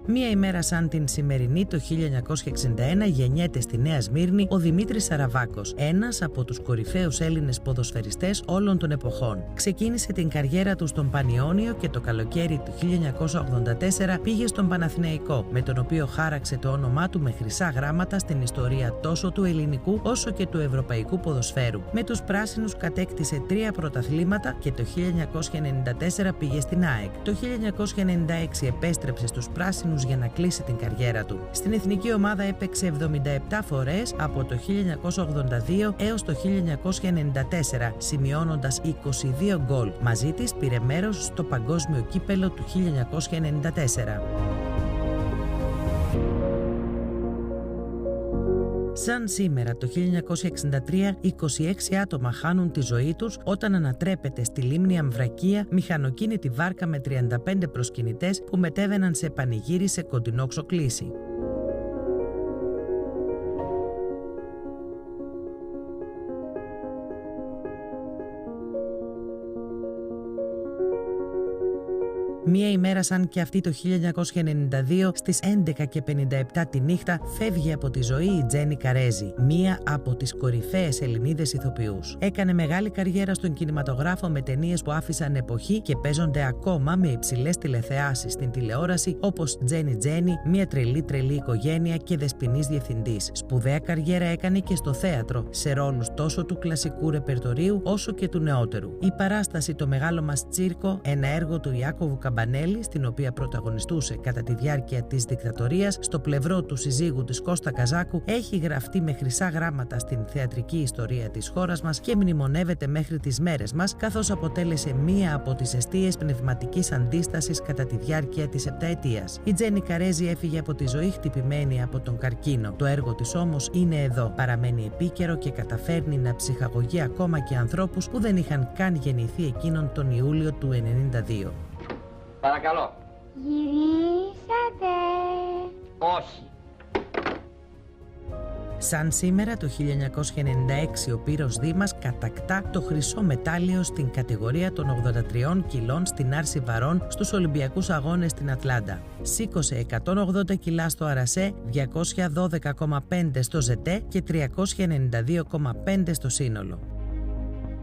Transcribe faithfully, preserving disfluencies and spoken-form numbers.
Μία ημέρα σαν την σημερινή, το χίλια εννιακόσια εξήντα ένα, γεννιέται στη Νέα Σμύρνη ο Δημήτρης Σαραβάκος, ένας από τους κορυφαίους Έλληνες ποδοσφαιριστές όλων των εποχών. Ξεκίνησε την καριέρα του στον Πανιώνιο και το καλοκαίρι του χίλια εννιακόσια ογδόντα τέσσερα πήγε στον Παναθηναϊκό, με τον οποίο χάραξε το όνομά του με χρυσά γράμματα στην ιστορία τόσο του ελληνικού όσο και του ευρωπαϊκού ποδοσφαίρου. Με τους πράσινους κατέκτησε τρία πρωταθλήματα και το χίλια εννιακόσια ενενήντα τέσσερα πήγε στην ΑΕΚ. Το χίλια εννιακόσια ενενήντα έξι επέστρεψε στους πράσινους για να κλείσει την καριέρα του. Στην εθνική ομάδα έπαιξε εβδομήντα επτά φορές από το χίλια εννιακόσια ογδόντα δύο έως το χίλια εννιακόσια ενενήντα τέσσερα, σημειώνοντας είκοσι δύο γκολ. Μαζί της πήρε μέρος στο Παγκόσμιο Κύπελλο του χίλια εννιακόσια ενενήντα τέσσερα. Σαν σήμερα το χίλια εννιακόσια εξήντα τρία, είκοσι έξι άτομα χάνουν τη ζωή τους όταν ανατρέπεται στη λίμνη Αμβρακία μηχανοκίνητη βάρκα με τριάντα πέντε προσκυνητές που μετέβαιναν σε πανηγύρι σε κοντινό Ξοκλήσι. Μία ημέρα σαν και αυτή το χίλια εννιακόσια ενενήντα δύο, στις έντεκα και πενήντα επτά τη νύχτα, φεύγει από τη ζωή η Τζέννη Καρέζη, μία από τις κορυφαίες Ελληνίδες ηθοποιούς. Έκανε μεγάλη καριέρα στον κινηματογράφο με ταινίες που άφησαν εποχή και παίζονται ακόμα με υψηλές τηλεθεάσεις στην τηλεόραση, όπως Τζέννη Τζέννη, Μία τρελή τρελή οικογένεια και Δεσποινής διευθυντής. Σπουδαία καριέρα έκανε και στο θέατρο, σε ρόλους τόσο του κλασικού ρεπερτορίου όσο και του νεότερου. Η παράσταση «Το μεγάλο μας τσίρκο», ένα έργο του Ιάκωβου Καμπανέλη, στην οποία πρωταγωνιστούσε κατά τη διάρκεια της δικτατορίας, στο πλευρό του συζύγου της Κώστα Καζάκου, έχει γραφτεί με χρυσά γράμματα στην θεατρική ιστορία της χώρας μας και μνημονεύεται μέχρι τις μέρες μας, καθώς αποτέλεσε μία από τις εστίες πνευματικής αντίστασης κατά τη διάρκεια της επταετίας. Η Τζέννη Καρέζη έφυγε από τη ζωή χτυπημένη από τον καρκίνο. Το έργο της όμως είναι εδώ, παραμένει επίκαιρο και καταφέρνει να ψυχαγωγεί ακόμα και ανθρώπους που δεν είχαν καν γεννηθεί εκείνον τον Ιούλιο του ενενήντα δύο. Παρακαλώ. Γυρίσατε. Όχι. Σαν σήμερα το χίλια εννιακόσια ενενήντα έξι, ο Πύρος Δήμας κατακτά το χρυσό μετάλλιο στην κατηγορία των ογδόντα τριών κιλών στην άρση βαρών στους Ολυμπιακούς Αγώνες στην Ατλάντα. Σήκωσε εκατόν ογδόντα κιλά στο αρασέ, διακόσια δώδεκα κόμμα πέντε στο ζετέ και τριακόσια ενενήντα δύο κόμμα πέντε στο σύνολο.